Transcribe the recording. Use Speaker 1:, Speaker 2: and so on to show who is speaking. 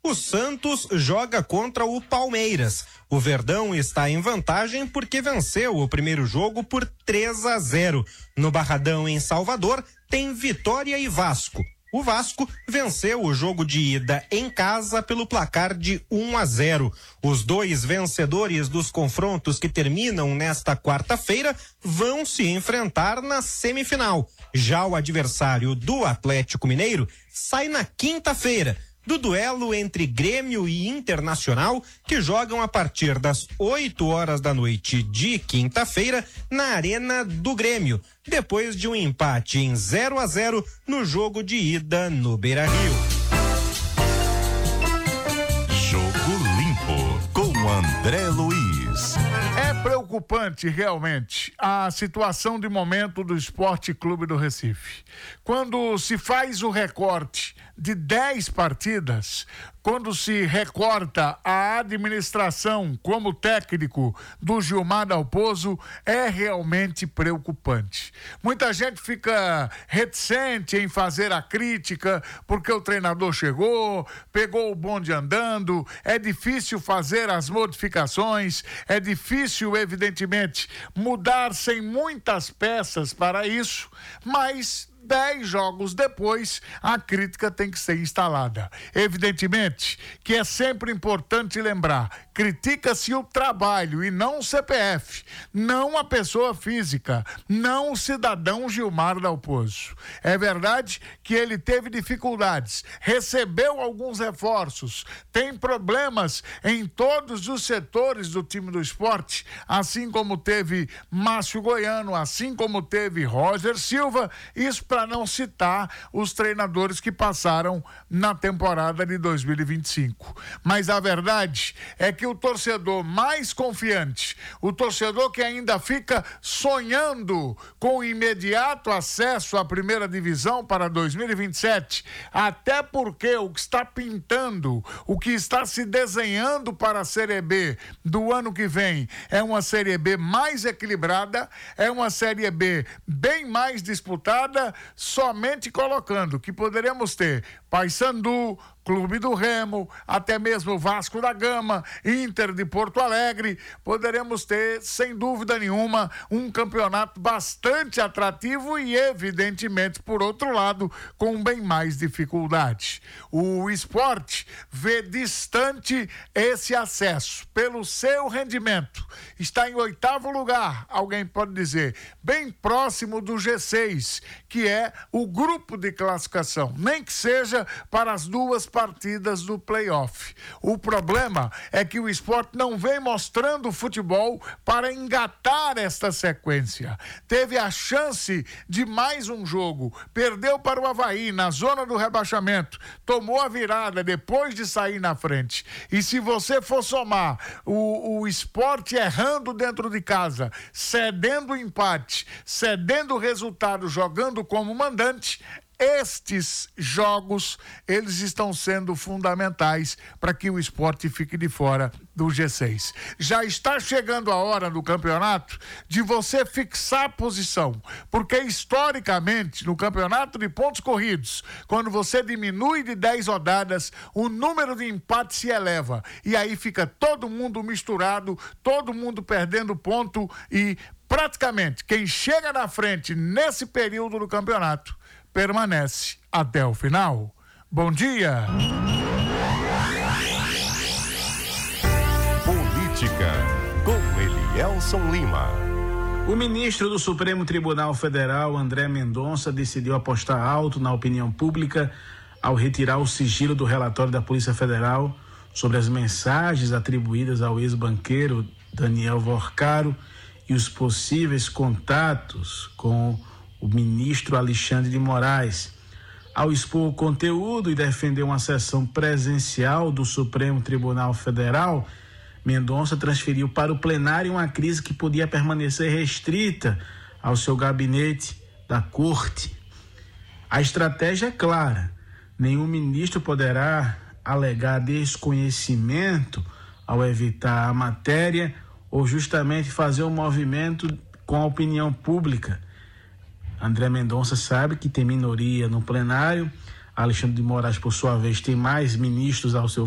Speaker 1: O Santos joga contra o Palmeiras. O Verdão está em vantagem porque venceu o primeiro jogo por 3-0. No Barradão, em Salvador, tem Vitória e Vasco. O Vasco venceu o jogo de ida em casa pelo placar de 1-0. Os dois vencedores dos confrontos que terminam nesta quarta-feira vão se enfrentar na semifinal. Já o adversário do Atlético Mineiro sai na quinta-feira, do duelo entre Grêmio e Internacional, que jogam a partir das 8h da noite de quinta-feira na Arena do Grêmio, depois de um empate em 0-0 no jogo de ida no Beira-Rio.
Speaker 2: Jogo Limpo com André Luiz.
Speaker 3: É preocupante realmente a situação de momento do Esporte Clube do Recife. Quando se faz o recorte de 10 partidas, quando se recorta a administração como técnico do Gilmar Dalpozo, é realmente preocupante. Muita gente fica reticente em fazer a crítica porque o treinador chegou, pegou o bonde andando, é difícil fazer as modificações, é difícil, evidentemente, mudar sem muitas peças para isso, mas 10 jogos depois, a crítica tem que ser instalada. Evidentemente que é sempre importante lembrar, critica-se o trabalho e não o CPF, não a pessoa física, não o cidadão Gilmar Dalpozo. É verdade que ele teve dificuldades, recebeu alguns reforços, tem problemas em todos os setores do time do esporte, assim como teve Márcio Goiano, assim como teve Roger Silva, isso para não citar os treinadores que passaram na temporada de 2025. Mas a verdade é que o torcedor mais confiante, o torcedor que ainda fica sonhando com o imediato acesso à primeira divisão para 2027, até porque o que está pintando, o que está se desenhando para a Série B do ano que vem é uma Série B mais equilibrada, é uma Série B bem mais disputada, somente colocando que poderemos ter Paysandu, Clube do Remo, até mesmo Vasco da Gama, Inter de Porto Alegre, poderemos ter, sem dúvida nenhuma, um campeonato bastante atrativo e, evidentemente, por outro lado, com bem mais dificuldade. O esporte vê distante esse acesso pelo seu rendimento. Está em 8º lugar, alguém pode dizer, bem próximo do G6, que é o grupo de classificação, nem que seja para as duas partidas do play-off. O problema é que o esporte não vem mostrando futebol para engatar esta sequência. Teve a chance de mais um jogo, perdeu para o Avaí na zona do rebaixamento, tomou a virada depois de sair na frente. E se você for somar o esporte errando dentro de casa, cedendo o empate, cedendo o resultado, jogando como mandante, estes jogos, eles estão sendo fundamentais para que o esporte fique de fora do G6. Já está chegando a hora do campeonato de você fixar a posição, porque historicamente, no campeonato de pontos corridos, quando você diminui de 10 rodadas, o número de empates se eleva, e aí fica todo mundo misturado, todo mundo perdendo ponto, e praticamente quem chega na frente nesse período do campeonato permanece até o final. Bom dia!
Speaker 2: Política, com Elielson Lima.
Speaker 4: O ministro do Supremo Tribunal Federal, André Mendonça, decidiu apostar alto na opinião pública ao retirar o sigilo do relatório da Polícia Federal sobre as mensagens atribuídas ao ex-banqueiro Daniel Vorcaro e os possíveis contatos com o ministro Alexandre de Moraes. Ao expor o conteúdo e defender uma sessão presencial do Supremo Tribunal Federal, Mendonça transferiu para o plenário uma crise que podia permanecer restrita ao seu gabinete da corte. A estratégia é clara: nenhum ministro poderá alegar desconhecimento ao evitar a matéria ou justamente fazer um movimento com a opinião pública. André Mendonça sabe que tem minoria no plenário. Alexandre de Moraes, por sua vez, tem mais ministros ao seu